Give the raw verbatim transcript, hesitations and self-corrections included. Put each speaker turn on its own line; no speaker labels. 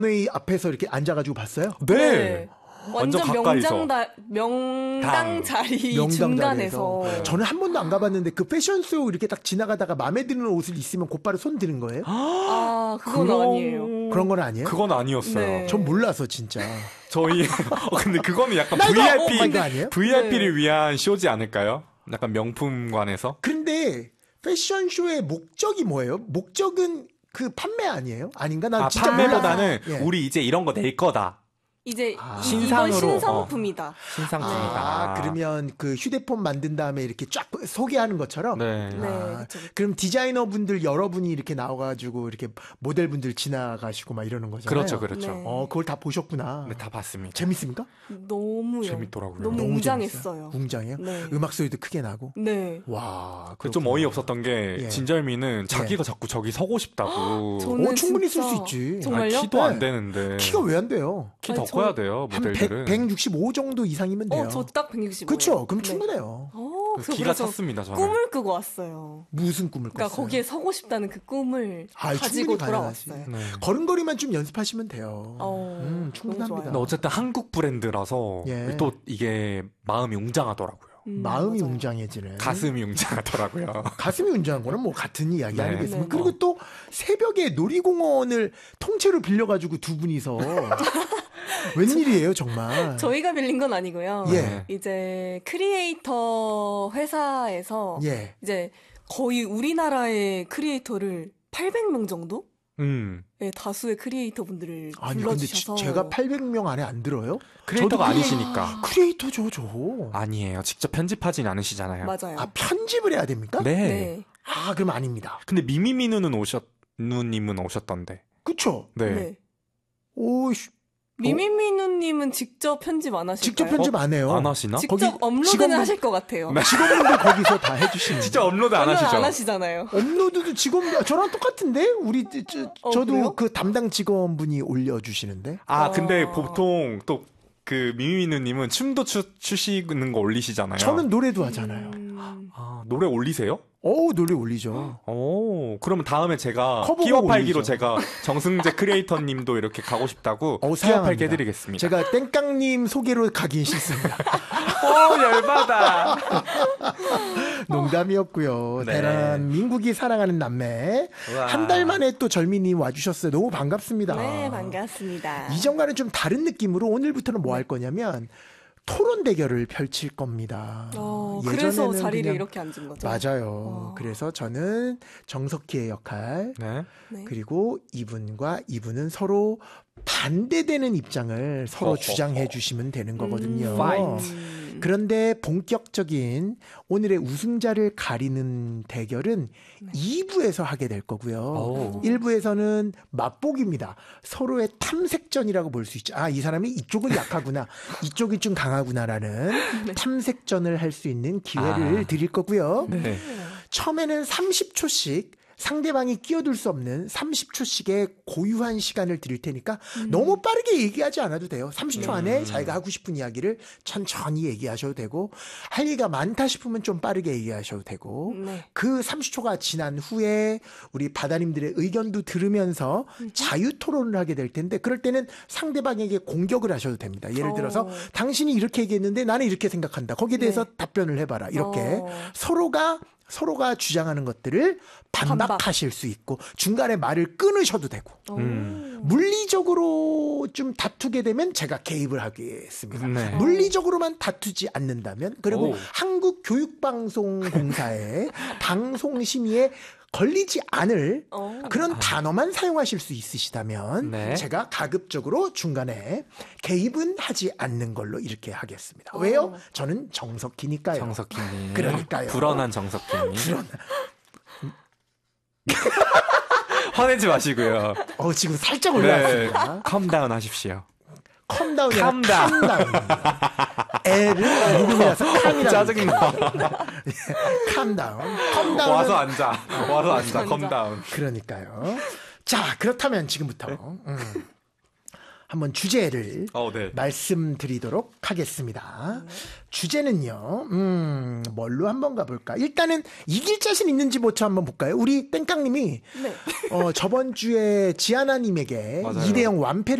의 앞에서 이렇게 앉아가지고 봤어요?
네.
네. 완전
가까이서.
명장 명당
당.
자리
명당
중간에서.
자리에서. 저는 한 번도 안 가봤는데 그 패션쇼 이렇게 딱 지나가다가 마음에 드는 옷을 있으면 곧바로 손 드는 거예요?
아, 그건
그런-
아니에요.
그런 건 아니에요?
그건 아니었어요.
네.
전 몰라서 진짜.
저희 어, 근데 그거는 약간
나 이거
브이아이피
어, 이거 아니에요?
브이아이피를 위한 쇼지 않을까요? 약간 명품관에서.
그런데 패션쇼의 목적이 뭐예요? 목적은 그 판매 아니에요? 아닌가? 난
아,
진짜
판매보다는
몰라서. 예.
우리 이제 이런 거 낼 거다.
이제
아.
이-
신상으로,
이건 신상품이다.
신상품이다.
아, 그러면 그 휴대폰 만든 다음에 이렇게 쫙 소개하는 것처럼?
네.
네,
아,
그쵸, 그쵸.
그럼 디자이너 분들 여러분이 이렇게 나와가지고 이렇게 모델 분들 지나가시고 막 이러는 거잖아요.
그렇죠, 그렇죠.
네.
어, 그걸 다 보셨구나.
네, 다 봤습니다.
재밌습니까?
너무요.
재밌더라고요.
너무
너무
웅장했어요.
웅장해요?
네.
음악 소리도 크게 나고.
네.
와,
그 좀
그렇구나.
어이없었던 게
예.
진절미는 자기가 자꾸 저기 서고 싶다고.
저는
오, 충분히 쓸
진짜-
수 있지.
정말요?
아, 키도
네.
안 되는데.
키가 왜 안 돼요?
키 더
아니, 저-
커야 돼요,
한 백,
모델들은.
백육십오 정도 이상이면 돼요.
어, 저 딱 백육십오.
그렇죠. 그럼
네.
충분해요.
어,
그
그래서
기가 찼습니다, 저는.
꿈을 꾸고 왔어요.
무슨 꿈을
그러니까
꿨어요?
거기에 서고 싶다는 그 꿈을
아이,
가지고
충분히 가능하지.
돌아왔어요.
네.
걸음걸이만 좀 연습하시면 돼요.
어,
음,
너무
충분합니다.
근데 어쨌든 한국 브랜드라서
예.
또 이게 마음이 웅장하더라고요.
음,
마음이
맞아요.
웅장해지는.
가슴이 웅장하더라고요.
가슴이 웅장한 거는 뭐 같은 이야기
네.
아니겠습니까?
네.
그리고 또 새벽에 놀이공원을 통째로 빌려가지고 두 분이서 웬일이에요 정말.
저희가 빌린 건 아니고요.
예.
이제 크리에이터 회사에서
예.
이제 거의 우리나라의 크리에이터를 팔백 명 정도?
음.
의 다수의 크리에이터 분들을
아니 근데
불러주셔서
지- 제가 팔백 명 안에 안 들어요?
크리에이터가
저도
아니시니까.
크리에이터죠 저.
아니에요. 직접 편집하진 않으시잖아요.
맞아요.
아 편집을 해야 됩니까?
네.
네.
아 그럼 아닙니다.
근데 미미미누는 오셨, 누님은 오셨던데.
그쵸?
네.
네.
오 씨,
미미미누님은 직접 편집 안 하실까요?
직접 편집 안 해요.
안 하시나?
직접
거기
업로드는
직원분-
하실 것 같아요.
직원분들 거기서 다 해주시는.
진짜 업로드 안
업로드
하시죠?
안 하시잖아요.
업로드도 직원 저랑 똑같은데 우리 저,
어,
저도
그래요?
그 담당 직원분이 올려주시는데.
아, 근데
어.
보통 또 그 미미미누님은 춤도 추, 추시는 거 올리시잖아요.
저는 노래도 하잖아요.
음,
아, 노래 올리세요?
어우 노래 올리죠.
오, 그러면 다음에 제가
커버곡
끼워 팔기로
올리죠.
제가 정승재 크리에이터님도 이렇게 가고 싶다고
어우,
끼워
사양합니다.
팔게 해드리겠습니다.
제가 땡깡님 소개로 가긴 싫습니다.
오, 열받아.
농담이었고요.
네.
대한민국이 사랑하는 남매.
우와.
한 달 만에 또 절민이 와주셨어요. 너무 반갑습니다.
네, 반갑습니다.
이전과는 좀 다른 느낌으로 오늘부터는 뭐 할 거냐면 토론 대결을 펼칠 겁니다.
어, 그래서
예전에는
자리를
그냥-
이렇게 앉은 거죠.
맞아요.
어.
그래서 저는 정석희의 역할,
네.
네.
그리고 이분과 이분은 서로 반대되는 입장을 서로
어허허.
주장해 주시면 되는 거거든요.
음.
Fight.
그런데 본격적인 오늘의 우승자를 가리는 대결은 이 부에서 하게 될 거고요.
오.
일 부에서는 맛보기입니다. 서로의 탐색전이라고 볼 수 있죠. 아, 이 사람이 이쪽은 약하구나. 이쪽이 좀 강하구나라는 탐색전을 할 수 있는 기회를
아.
드릴 거고요.
네.
처음에는 삼십 초씩 상대방이 끼어들 수 없는 삼십 초씩의 고유한 시간을 드릴 테니까 너무 빠르게 얘기하지 않아도 돼요. 삼십 초 안에 자기가 하고 싶은 이야기를 천천히 얘기하셔도 되고 할 얘기가 많다 싶으면 좀 빠르게 얘기하셔도 되고
네.
그 삼십 초가 지난 후에 우리 바다님들의 의견도 들으면서 자유 토론을 하게 될 텐데 그럴 때는 상대방에게 공격을 하셔도 됩니다. 예를 들어서
어.
당신이 이렇게 얘기했는데 나는 이렇게 생각한다. 거기에 대해서
네.
답변을 해봐라. 이렇게
어.
서로가 서로가 주장하는 것들을 반박하실 수 있고 중간에 말을 끊으셔도 되고
오.
음.
물리적으로 좀 다투게 되면 제가 개입을 하겠습니다.
네.
물리적으로만 다투지 않는다면 그리고
오.
한국교육방송공사의 방송심의에 걸리지 않을
어.
그런 단어만 사용하실 수 있으시다면
네.
제가 가급적으로 중간에 개입은 하지 않는 걸로 이렇게 하겠습니다. 왜요?
어.
저는 정석희니까요.
정석희님.
그러니까요.
불어난 정석희님.
불어난.
화내지 마시고요.
어, 지금 살짝
네.
올라왔습니다.
컴다운 하십시오.
컴다운이
Calm
아니라
down.
캄다운입니다. 애를 녹음이라서 캄이라고.
짜증나.
캄다운. 컴다운.
와서 앉아. 와서 앉아.
앉아.
컴다운.
그러니까요. 자, 그렇다면 지금부터 음. 한번 주제를
어, 네.
말씀드리도록 하겠습니다. 주제는요, 음, 뭘로 한번 가볼까? 일단은 이길 자신 있는지부터 한번 볼까요? 우리 땡깡님이
네.
어, 저번 주에 지아나님에게
맞아요.
이 대 영 완패를